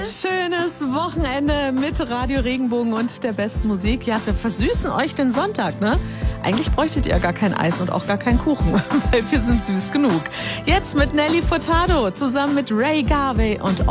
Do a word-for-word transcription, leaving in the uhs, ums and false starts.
Schönes Wochenende mit Radio Regenbogen und der besten Musik. Ja, wir versüßen euch den Sonntag, ne? Eigentlich bräuchtet ihr gar kein Eis und auch gar keinen Kuchen, weil wir sind süß genug. Jetzt mit Nelly Furtado zusammen mit Ray Garvey und